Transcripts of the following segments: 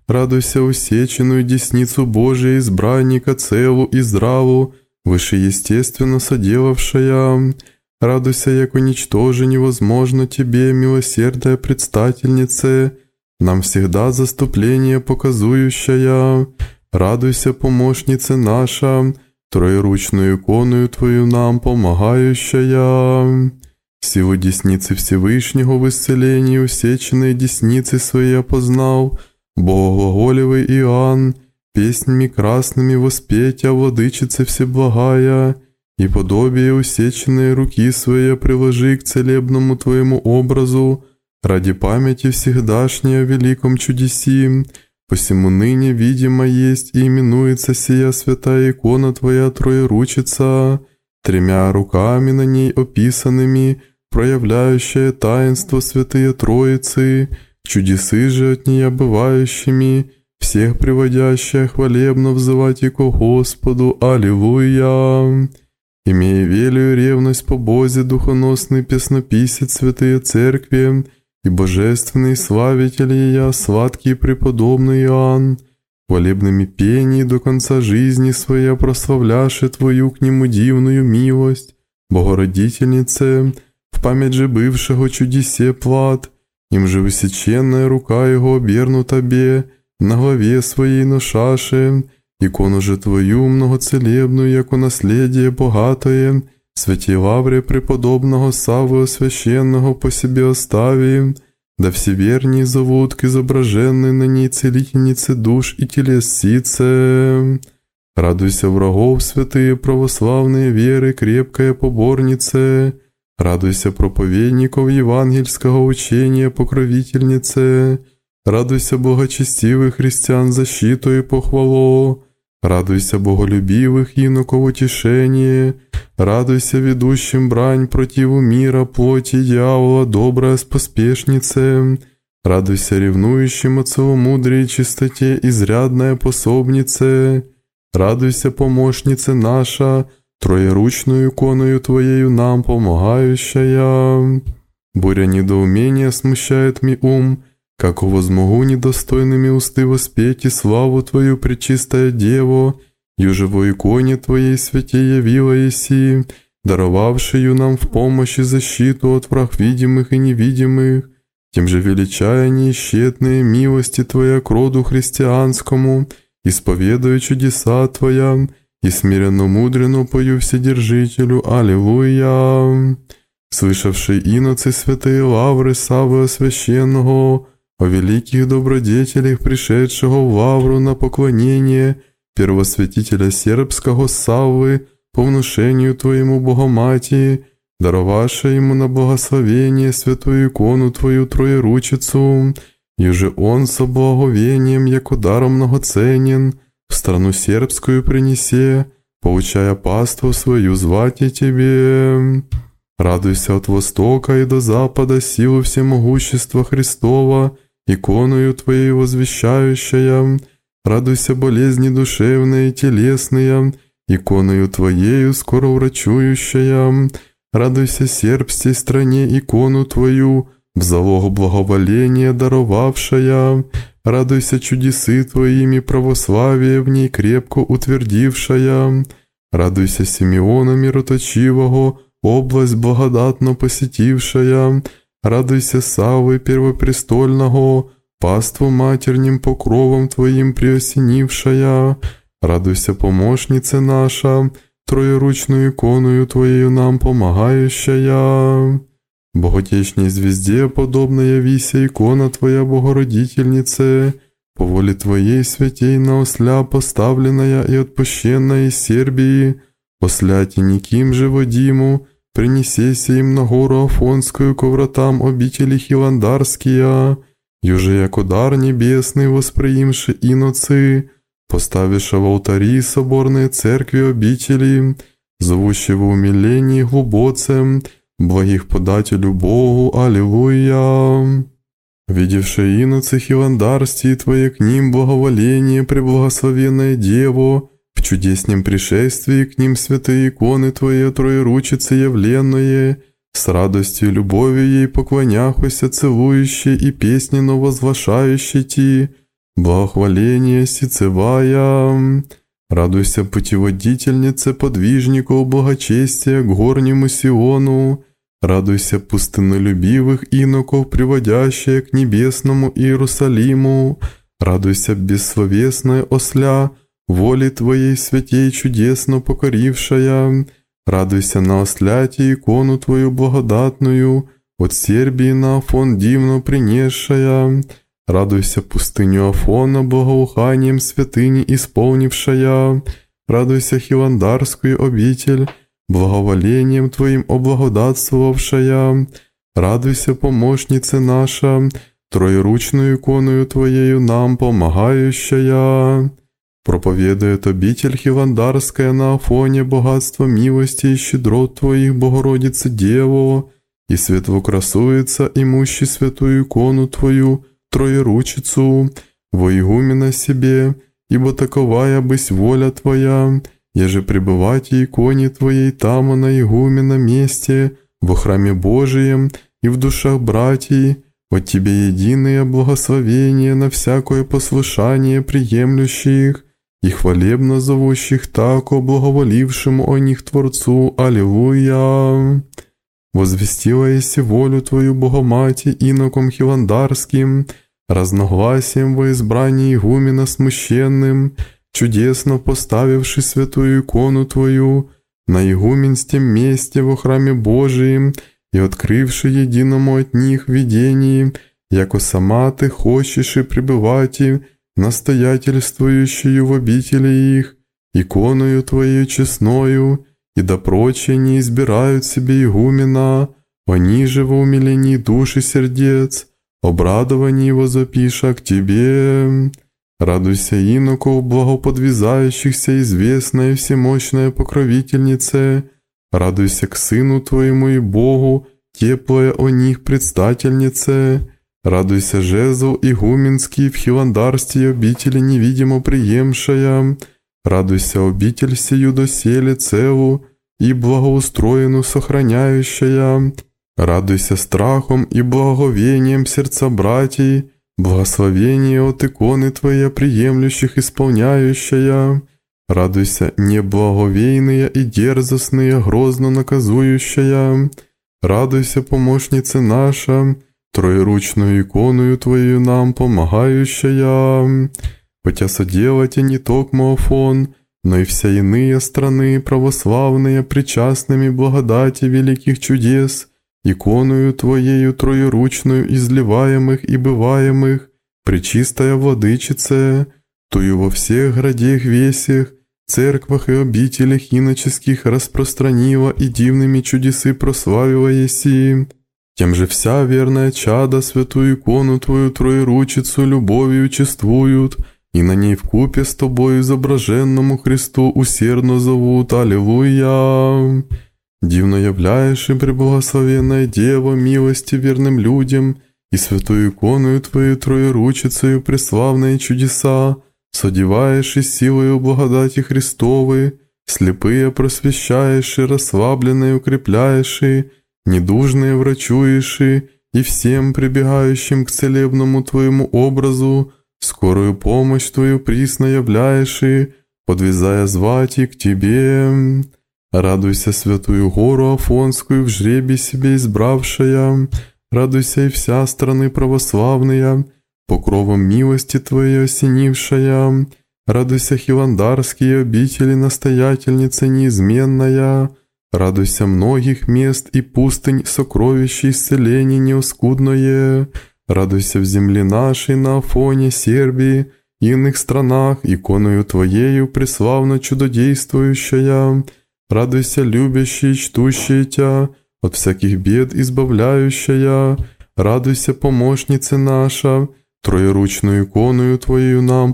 Радуйся усеченную десницу Божия, избранника, целу и здраву, вышеестественно соделавшая. Радуйся, яко ничтоже невозможно тебе, милосердная предстательнице, нам всегда заступление показующая. Радуйся, помощница наша, троеручную иконою Твою нам помогающая. Силу десницы Всевышнего в исцелении усеченной десницы своей опознал Богоглаголевый Иоанн, песнями красными воспетя владычице всеблагая, и подобие усеченной руки своей приложи к целебному Твоему образу, ради памяти всегдашней о великом чудеси, посему ныне видимо есть и именуется сия святая икона Твоя Троеручица, тремя руками на ней описанными, проявляющая таинство святые Троицы, чудесы же от нее бывающими, всех приводящая хвалебно взывать и ко Господу. Аллилуйя! Имея велию ревность по Бозе, духоносный песнописец святые церкви и божественный славитель ея, сладкий преподобный Иоанн, хвалебными пений до конца жизни своей прославляши Твою к нему дивную милость, Богородительнице, в память же бывшего чудесе плат, им же высеченная рука его обернута бе, на главе своей ношаше, икону же Твою многоцелебную, яко наследие богатое, святей лавре преподобного Саввы Священного по себе остави, да все верней зовут к изображенной на ней целительнице душ и телесице. Радуйся, врагов святые православные веры, крепкая поборнице, радуйся, проповедников евангельского учения, покровительнице, радуйся, благочестивых христиан, защиту и похвалу, радуйся, боголюбивых иноков утешение, радуйся, ведущим брань противу мира, плоти дьявола, добрая споспешнице, радуйся, ревнующим от целомудрия и чистоте, изрядная пособнице, радуйся, помощнице наша, троеручную иконою Твоею нам помогающая. Буря недоумения смущает ми ум, как возмогу недостойными усты воспеть и славу Твою, пречистая Дево, юже во иконе Твоей святе явила еси, даровавшую нам в помощь и защиту от враг видимых и невидимых, тем же величая неисчетные милости Твоя к роду христианскому, исповедую чудеса Твоя, и смиренно мудренно пою Вседержителю. Аллилуйя! Слышавший иноцы святые лавры Саввы Священного, о великих добродетелях, пришедшего в лавру на поклонение первосвятителя сербского Саввы по внушению Твоему Богоматии, даровавши ему на благословение святую икону Твою Троеручицу, и же он со благовением, яко даром многоценен, в страну сербскую принесе, поучая паству свою звать и Тебе. Радуйся от востока и до запада силу всемогущества Христова, иконою Твоей возвещающая. Радуйся, болезни душевные и телесные, иконою Твоею скоро врачующая. Радуйся, сербской стране, икону Твою, в залог благоволения даровавшая. Радуйся, чудесы Твоими, православие в ней крепко утвердившая. Радуйся, Симеона мироточивого, область благодатно посетившая. Радуйся, Саввы первопрестольного, паству матерним покровом Твоим приосенившая. Радуйся, помощница наша, троеручную иконою Твоею нам помогающая. Боготечней звезде подобно явися икона Твоя, Богородительнице, по воле Твоей святей на осля поставленная и отпущенная из Сербии, посляти никим же Вадиму, принесеся им на гору Афонскую ко вратам обители Хиландарские, юже яко дар небесный восприимши иноцы, поставивши в алтари соборные церкви обители, зовущего умилении глубоцем, благих подателю Богу. Аллилуйя! Видевши иноцы Хиландарстии Твое к ним благоволение, преблагословенное Дево, в чудеснем пришествии к ним святые иконы Твои Троеручицы явленные, с радостью и любовью ей поклоняхуся целующие и песненно возвышающие Ти, благохваление сицевая. Радуйся, путеводительнице подвижников благочестия к горнему Сиону. Радуйся, пустыннолюбивых иноков, приводящая к небесному Иерусалиму. Радуйся, бессловесная осля, воли Твоей святей чудесно покорившая. Радуйся на осляте икону Твою благодатную, от Сербии на Афон дивно принесшая. Радуйся, пустыню Афона благоуханием святыни исполнившая. Радуйся, Хиландарскую обитель, благоволением Твоим облагодатствовавшая. Радуйся, помощница наша, троеручную иконою Твоею нам помогающая. Проповедует обитель Хиландарская на Афоне богатство милости и щедрот Твоих, Богородица Дево, и светло красуется имущий святую икону Твою, Троеручицу, во игумена себе, ибо таковая бысь воля Твоя, еже пребывать и иконе Твоей тамо на игумена месте, во храме Божием и в душах братьев, от Тебе единое благословение на всякое послушание приемлющих и хвалебно зовущих тако благоволившему о них Творцу. Аллилуйя! Возвестила еси волю Твою, Богомати, иноком Хиландарским, разногласием во избрании игумена смущенным, чудесно поставивши святую икону Твою на игуменстем месте во храме Божием и открывши единому от них видении, яко сама Ты хочешь и пребывать и настоятельствующую в обители их, иконою Твоей честною, и да прочие не избирают себе игумена, они же во умилении душ и сердец, обрадовании возопиша к Тебе. Радуйся, иноков, благоподвязающихся, известная и всемощная покровительнице, радуйся к Сыну Твоему и Богу, теплая о них предстательнице, радуйся, жезл игуменский в Хиландарстве обители невидимо приемшая, радуйся, обитель сию доселе целу и благоустроену сохраняющая, радуйся страхом и благовением сердца братьев, благословение от иконы Твоей приемлющих исполняющая, радуйся, неблаговейные и дерзостные, грозно наказующая, радуйся, помощница наша, троеручную иконою Твою нам помогающая, хотя соделайте не токмо Афон, но и вся иные страны православные, причастными благодати великих чудес, иконою Твоею троеручную изливаемых и бываемых, пречистая Владычице, Тую во всех градех весях, церквах и обителях иноческих распространила и дивными чудесы прославила еси. Тем же вся верная чада святую икону Твою троеручицу любовью чествуют, и на ней вкупе с Тобою изображенному Христу усердно зовут. Аллилуйя! Дивно являешь и преблагословенная Дева милости верным людям, и святую иконою Твою троеручицею преславные чудеса, содеваешь и силою благодати Христовой, слепые просвещаешь и расслабленные укрепляешь и недужные врачуешь и всем прибегающим к целебному Твоему образу скорую помощь Твою присно являешь и, подвязая звать и к Тебе. Радуйся, святую гору Афонскую в жребий себе избравшая, радуйся и вся страны православная, покровом милости Твоей осенившая, радуйся, Хиландарские обители настоятельница неизменная, радуйся многих мест и пустынь сокровища исцеления неоскудное, радуйся в земле нашей на Афоне, Сербии и иных странах, иконою Твоею преславно чудодействующая, радуйся, любящая и чтущая Тя, от всяких бед избавляющая, радуйся, помощница наша, троеручную иконою Твоею нам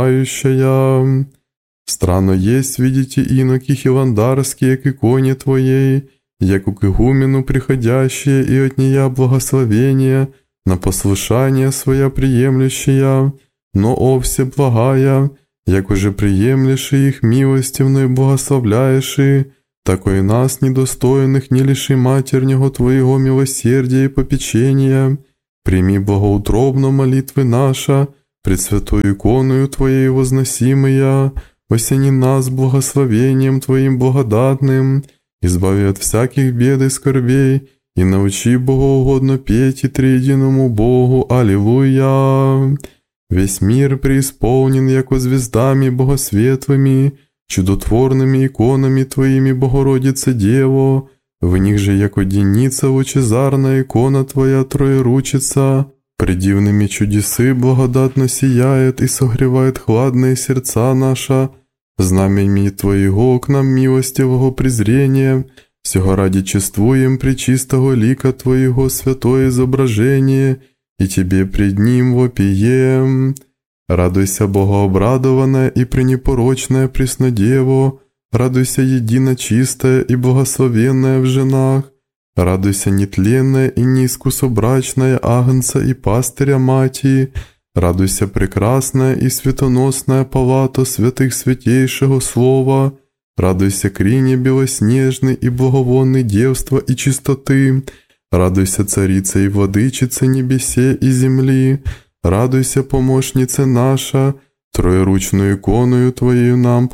помогающая. Странно есть, видите, иноки хиландарские к иконе Твоей, яко к игумену приходящие и от нея благословения, на послушание своя приемлющая, но о всеблагая, яко же приемлешь их милостивно и благословляешь, такой нас недостойных не лиши матернего Твоего милосердия и попечения, прими благоутробно молитвы наша, пред святой иконою Твоей возносимая, осени нас благословением Твоим благодатным, избави от всяких бед и скорбей, и научи богоугодно петь и триединому Богу. Аллилуйя! Весь мир преисполнен, яко звездами богосветлыми, чудотворными иконами Твоими, Богородице Дево, в них же, яко деница лучезарная икона Твоя Троеручица, предивными чудесы благодатно сияет и согревает хладные сердца наша, знаменами Твоего к нам милостивого презрения, всего ради чествуем пречистого лика Твоего святое изображение, и Тебе пред Ним вопием. Радуйся, богообрадованная и пренепорочная Преснодево, радуйся, едино чистая и благословенная в женах, радуйся, нетленная и неискусобрачная Агнца и Пастыря Мати, радуйся, прекрасная и светоносная палата святых святейшего Слова, радуйся, крине белоснежный и благовонный девства и чистоты, радуйся, царица и владычица небесе и земли, радуйся, помощница наша, троеручную иконою Твоею нам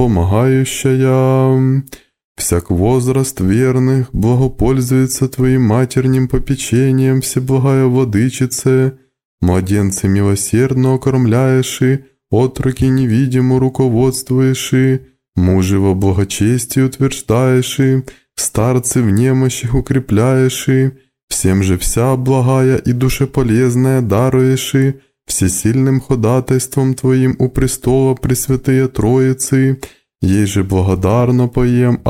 помогающая. Всяк возраст верных благопользуется Твоим матерним попечением, Всеблагая Владычице, младенцы милосердно окормляеши, отроки невидимо руководствуеши, мужи во благочестии утверждаеши, старцы в немощах укрепляеши, всем же вся благая и душеполезная даруеши, всесильным ходатайством Твоим у престола Пресвятые Троицы, ей же благодарно поем.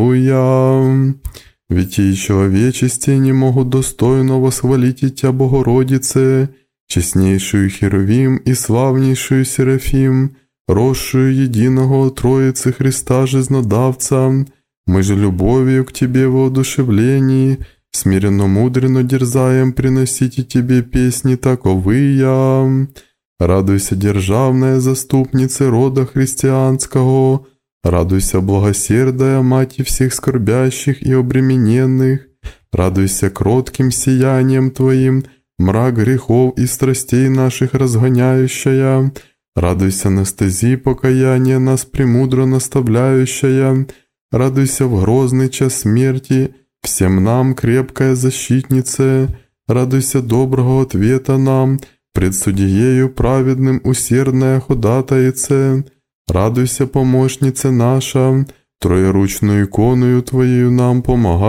Аллилуйя! Ведь и человечести не могут достойно восхвалить и Тя, Богородице, честнейшую Херувим и славнейшую Серафим, росшую единого Троицы Христа Жизнодавца, мы же любовью к Тебе в воодушевлении, смиренно-мудренно дерзаем приносить и Тебе песни таковыя. Радуйся, державная заступница рода христианского, радуйся, благосердая Мать всех скорбящих и обремененных, радуйся кротким сиянием Твоим, мрак грехов и страстей наших разгоняющая, радуйся, на стези покаяния нас премудро наставляющая, радуйся в грозный час смерти, всем нам крепкая защитница, радуйся доброго ответа нам, пред судьею праведным усердная ходатайце, радуйся, помощница наша, троеручную иконою Твоею нам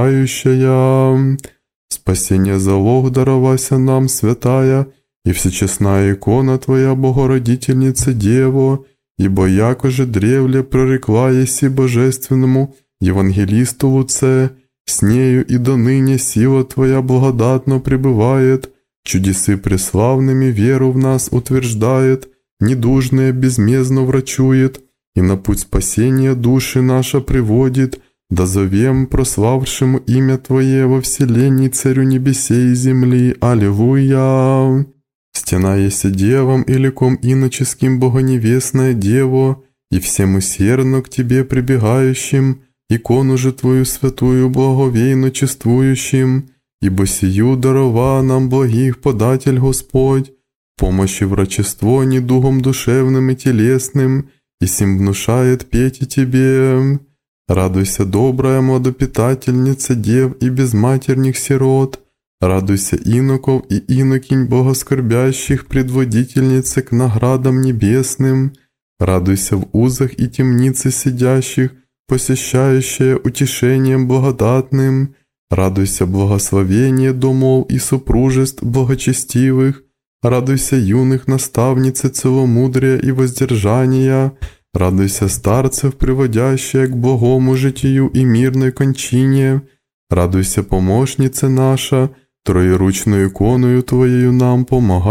помогающая. Спасение залог даровася нам, святая, и всечестная икона Твоя, Богородительница Дево, ибо якоже древле прорекла еси божественному евангелисту Луце, с нею и доныне сила Твоя благодатно пребывает, чудесы преславными веру в нас утверждает, недужное безмездно врачует, и на путь спасения души наша приводит, да зовем прославшему имя Твое во вселенной Царю небесей и земли. Аллилуйя! Стена еси девам и ликом иноческим богоневестная Дево, и всем усердно к Тебе прибегающим, икону же Твою святую благовейно чествующим, ибо сию дарова нам благих податель Господь, помощи врачество недугом душевным и телесным, и сим внушает петь и Тебе. Радуйся, добрая младопитательница дев и безматерных сирот, радуйся, иноков и инокинь богоскорбящих, предводительницы к наградам небесным, радуйся в узах и темнице сидящих, посещающая утешением благодатным, радуйся, благословение домов и супружеств благочестивых, радуйся, юных наставницы целомудрия и воздержания, радуйся, старцев, приводящая к благому житию и мирной кончине, радуйся, помощница наша, троеручную иконою Твоею нам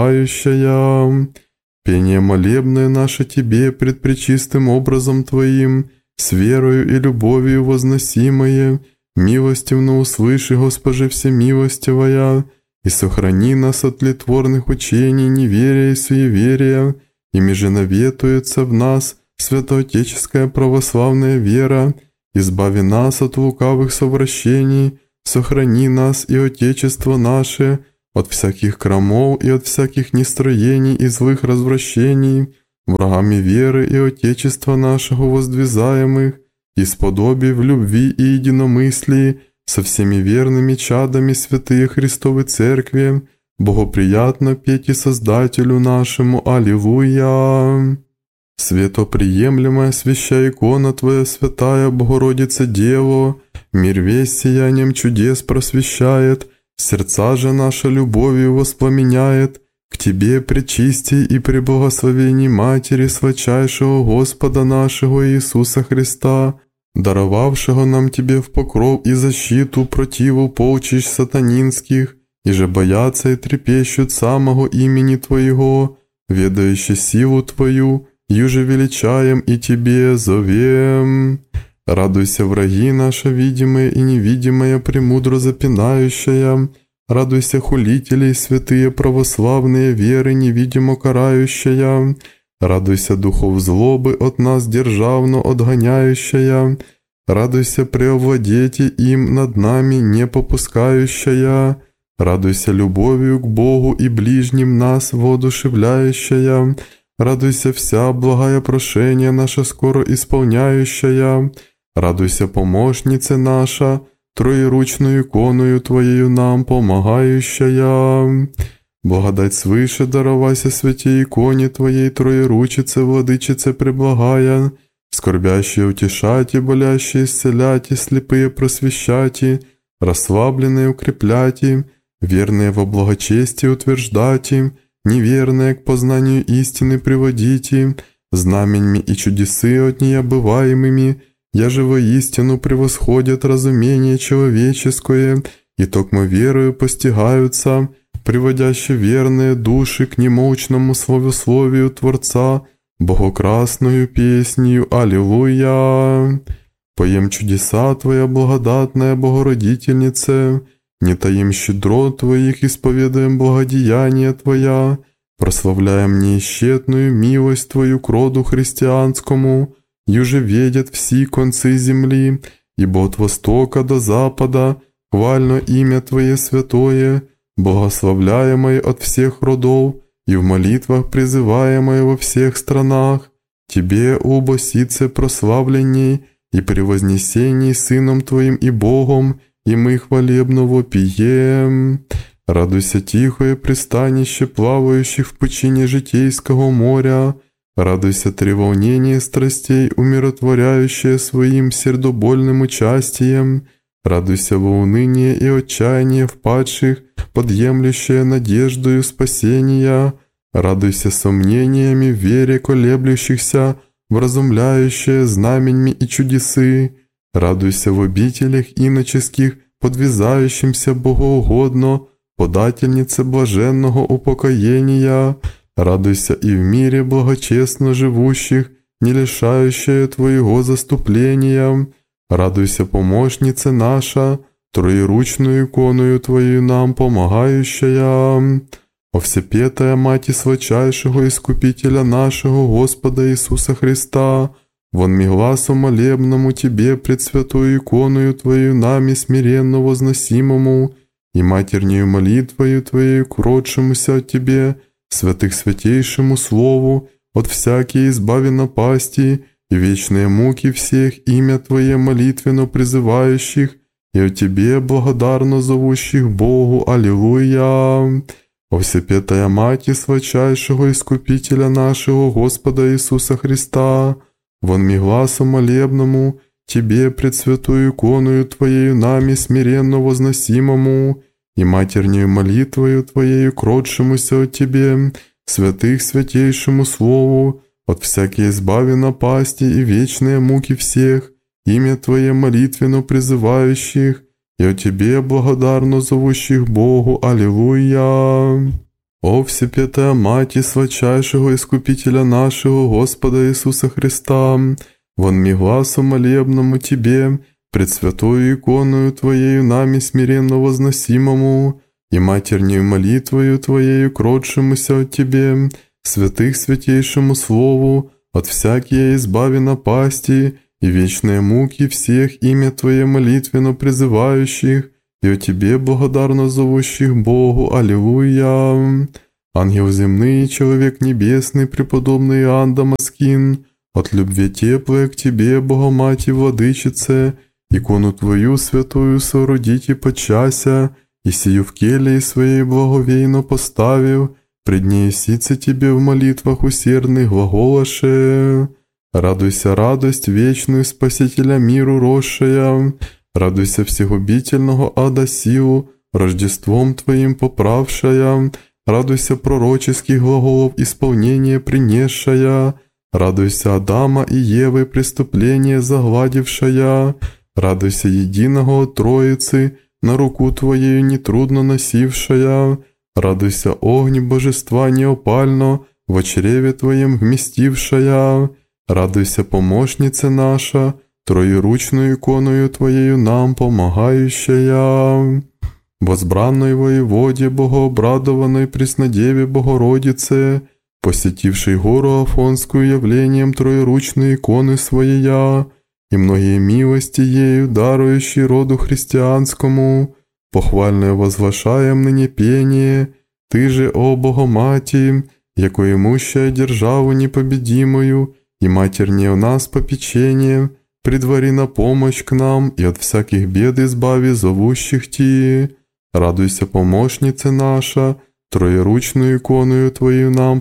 помогающая. Пение молебное наше Тебе пред пречистым образом Твоим, с верою и любовью возносимое, милостивно услыши, Госпоже всемилостивая, и сохрани нас от тлетворных учений, неверия и суеверия, ими же наветуется в нас святоотеческая православная вера, избави нас от лукавых совращений, сохрани нас и Отечество наше от всяких крамов и от всяких нестроений и злых развращений, врагами веры и Отечества нашего воздвизаемых, из подобий в любви и единомыслии, со всеми верными чадами святые Христовой Церкви, богоприятно петь и Создателю нашему. Аллилуйя! Светоприемлемая свящая икона Твоя, святая Богородица Дева, мир весь сиянием чудес просвещает, сердца же наша любовью воспламеняет, к Тебе, пречистей и преблагословенней Матери Святейшего Господа нашего Иисуса Христа, даровавшего нам Тебе в покров и защиту противу полчищ сатанинских, и же боятся и трепещут самого имени Твоего, ведающий силу Твою, юже величаем и Тебе зовем. Радуйся, враги наши, видимые и невидимые, премудро запинающая, радуйся, хулители, святые православные веры, невидимо карающая, радуйся, духов злобы от нас державно отгоняющая, радуйся, преовладете им над нами не попускающая, радуйся, любовью к Богу и ближним нас воодушевляющая, радуйся, вся благая прошение наше скоро исполняющая, радуйся, помощница наша, троеручную иконою Твоею нам помогающая. Благодать свыше даровайся святей иконе Твоей троеручице, владычице преблагая, скорбящие утешать и болящие исцелять и слепые просвещать и расслабленные укреплять и верные во благочестии утверждать и неверные к познанию истины приводить и знаменьми и чудесы от нее бываемыми, яже воистину превосходят разумение человеческое, и токмо верою постигаются, приводящие верные души к немощному славословию Творца, богокрасною песнью. Аллилуйя! Поем чудеса Твоя, благодатная Богородительнице, не таим щедрот Твоих, исповедаем благодеяния Твоя, прославляем неисчетную милость Твою к роду христианскому, юже ведят все концы земли, ибо от востока до запада хвально имя Твое святое, благословляемое от всех родов и в молитвах призываемое во всех странах, Тебе, убосице прославленней и превознесении Сыном Твоим и Богом, и мы хвалебно вопием. Радуйся, тихое пристанище плавающих в пучине житейского моря, радуйся, треволнение страстей, умиротворяющее своим сердобольным участием, радуйся, волнение и отчаяние впадших, подъемлющее надеждою спасения, радуйся сомнениями в вере колеблющихся, вразумляющее знаменьми и чудесы, радуйся в обителях иноческих, подвязающимся богоугодно, подательнице блаженного упокоения, радуйся и в мире благочестно живущих, не лишающая Твоего заступления, радуйся, помощница наша, троеручную иконою Твою нам помогающая. О всепетая Мати Святейшего Искупителя нашего Господа Иисуса Христа, вон ми гласом молебному Тебе пред святую иконою Твою нами смиренно возносимому и матернею молитвою Твоею кротшемуся от Тебе, святых святейшему Слову, от всякие избави напасти и вечные муки всех имя Твое молитвенно призывающих и о Тебе благодарно зовущих Богу. Аллилуйя! О всепетая Мати Святейшего Искупителя нашего Господа Иисуса Христа, вон ми гласом молебному Тебе пред святую иконою Твоею нами смиренно возносимому и матернею молитвою Твоею кротшемуся от Тебе, святых святейшему Слову, от всякой избави напасти и вечные муки всех, имя Твое молитвенно призывающих, и о Тебе благодарно зовущих Богу. Аллилуйя! О всепетая Мати Святейшего Искупителя нашего Господа Иисуса Христа, вон ми гласом молебному Тебе, пред святою иконою Твоею нами смиренно возносимому, и матернею молитвою Твоею кротшемуся от Тебе, святых святейшему Слову, от всякие избави напасти и вечные муки всех имя Твое молитвенно призывающих, и о Тебе благодарно зовущих Богу. Аллилуйя! Ангел земный, человек небесный, преподобный Иоанн Дамаскин, от любви теплой к Тебе, Богоматерь Владычице, икону Твою святую соорудите подчася, и сию в келии своей благовейно поставив, пред ней сице Тебе в молитвах усердных глаголаше. Радуйся, радость вечную Спасителя миру росшая, радуйся всегубительного ада силу, Рождеством Твоим поправшая, радуйся пророческих глаголов исполнение принесшая, радуйся Адама и Евы преступление загладившая, радуйся единого от Троицы, на руку Твоею нетрудно носившая, радуйся огни божества неопально, во чреве Твоем вместившая, радуйся помощница наша, троеручную иконою Твоею нам помогающая. Возбранной воеводе, богообрадованной Преснодеве Богородице, посетившей гору Афонскую явлением троеручной иконы Своея, и многие милости ею дарующей роду христианскому, похвальное возвышаем ныне пение, Ты же, о Богоматерь, яко имущая державу непобедимую, и Матерь не у нас попечение, предвари на помощь к нам, и от всяких бед избави зовущих Ти. Радуйся, помощница наша, троеручную иконою Твою нам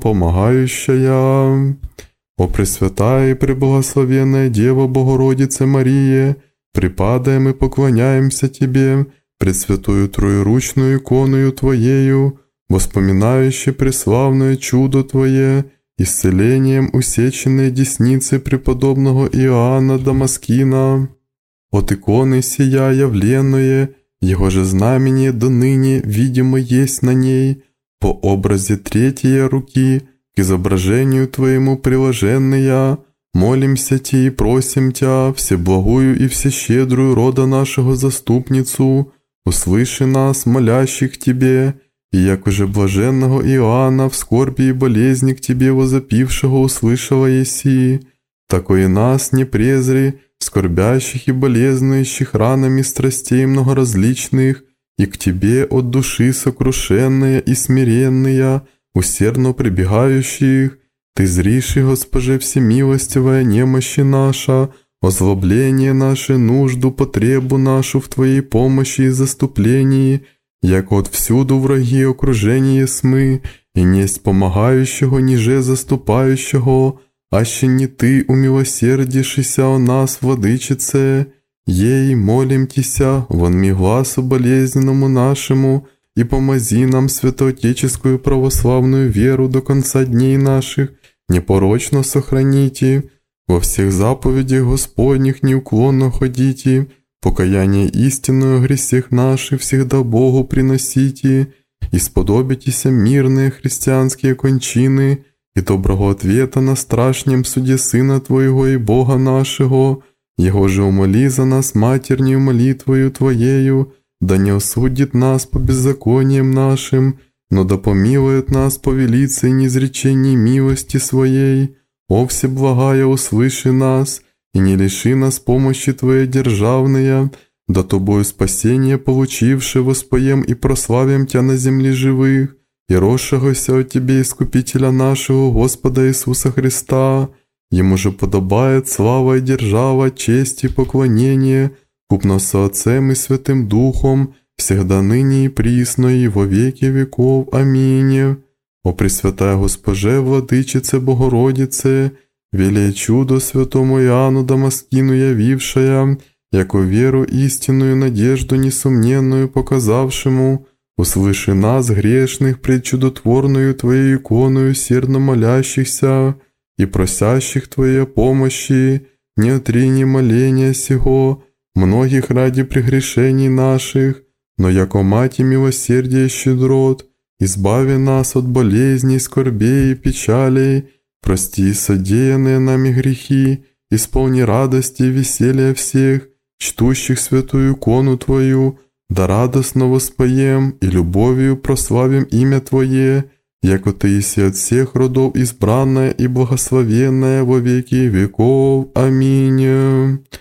помогающая. О Пресвятая и Преблагословенная Дева Богородице Мария, припадаем и поклоняемся Тебе, Пресвятую троеручную иконою Твоею, воспоминающей преславное чудо Твое, исцелением усеченной десницы преподобного Иоанна Дамаскина. От иконы сия явленное, Его же знамение до ныне видимо есть на ней, по образе третьей руки, к изображению Твоему приложенная, молимся Ти и просим Тя, всеблагую и всещедрую рода нашего заступницу, услыши нас, молящих Тебе, и як уже блаженного Иоанна в скорби и болезни к Тебе возопившего услышала еси, тако и нас не презри, скорбящих и болезнующих ранами страстей многоразличных, и к Тебе от души сокрушенная и смиренная, усердно прибегающих, Ты зриши, Госпоже всемилостивая немощи наша, озлобление наше, нужду, потребу нашу в Твоей помощи и заступлении, яко отвсюду враги окружение смы, и несть помогающего, ниже заступающего, аще не Ты умилосердишися о нас, Владычице, ей молим Тися, вонми гласу болезненному нашему, и помози нам святоотеческую православную веру до конца дней наших, непорочно сохраните, во всех заповедях Господних неуклонно ходите, покаяние истинное о гресех наших всегда Богу приносите, и сподобитеся мирные христианские кончины и доброго ответа на страшнем суде Сына Твоего и Бога нашего, Его же умоли за нас матернею молитвою Твоею, да не осудит нас по беззакониям нашим, но да помилует нас по велице и низречении милости Своей. О всеблагая, услыши нас, и не лиши нас помощи Твоей державная, да Тобою спасение получивши воспоем и прославим Тя на земле живых, и росшегося от Тебе Искупителя нашего Господа Иисуса Христа, Ему же подобает слава и держава, честь и поклонение, купно со Отцем и Святым Духом, всегда ныне и присно и во веки веков. Аминь. О Пресвятая Госпоже, Владычице Богородице, велее чудо святому Иоанну Дамаскину явившая, яко веру истинную надежду несомненную показавшему, услыши нас, грешных, пред чудотворную Твоей иконою сердно молящихся и просящих Твоей помощи, не отрини моления сего, многих ради прегрешений наших, но яко Мати милосердия щедрот, избави нас от болезней, скорбей и печалей, прости содеянные нами грехи, исполни радости и веселья всех, чтущих святую икону Твою, да радостно воспоем и любовью прославим имя Твое, яко Ты еси от всех родов избранная и благословенная во веки веков. Аминь.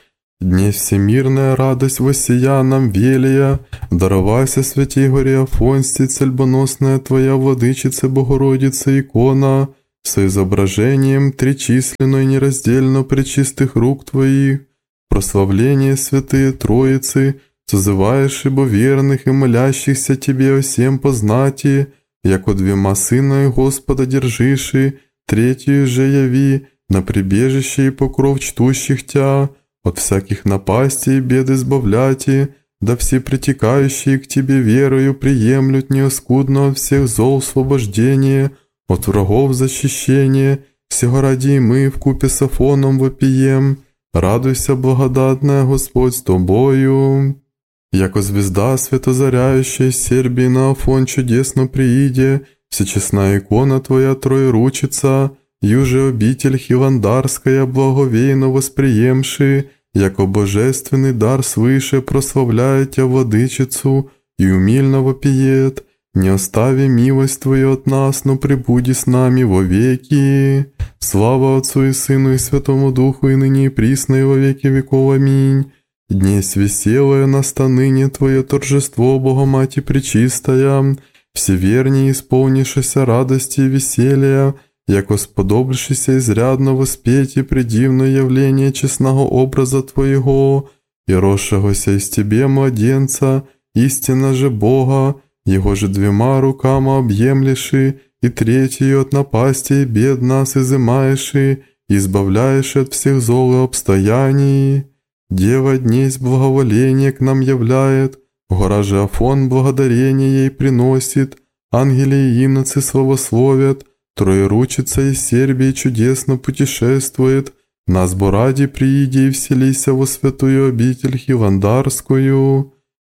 Днесь всемирная радость воссия нам велия, даровайся, святей горе Афонсий, цельбоносная Твоя Владычица Богородица икона, с изображением тричисленно и нераздельно пречистых рук Твоих, прославление святые Троицы, созываешь ибо верных и молящихся Тебе о всем познати, яко двема Сына и Господа держиши, третью же яви, на прибежище и покров чтущих Тя, от всяких напастей и бед избавляти, да все притекающие к Тебе верою приемлют неоскудно от всех зол освобождение, от врагов защищение, всего ради и мы вкупе с Афоном вопием, радуйся, благодатная Господь с Тобою. Яко звезда светозаряющая из Сербии на Афон чудесно прииде, всечестная икона Твоя Троеручица, юже обитель Хивандарская благовейно восприемши, яко божественный дар свыше прославляет Тя Владычицу и умильно вопиет, не остави милость Твою от нас, но пребуди с нами вовеки. Слава Отцу и Сыну и Святому Духу, и ныне и присно и во веки веков. Аминь. Днесь веселое настаныне Твое торжество, Богомати Пречистая, всевернее исполнившися радости и веселья, яко сподобившися изрядно воспеть и предивное явление честного образа Твоего, и росшегося из Тебе младенца, истинно же Бога, Его же двумя руками объемлеши, и третью от напасти и бед нас изымаеши, и избавляешь от всех зол и обстояний. Дева днесь благоволение к нам являет, гора же Афон благодарение ей приносит, ангели и иноцы славословят, Троеручица из Сербии чудесно путешествует, на сборади прииди и вселися во святую обитель Хивандарскую.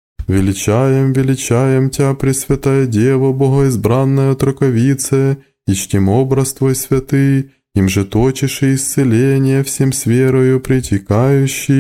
Величаем, величаем Тя, Пресвятая Дева, Богоизбранная Троковице, и чтим образ Твой святый, им же точишь и исцеление всем с верою притекающий.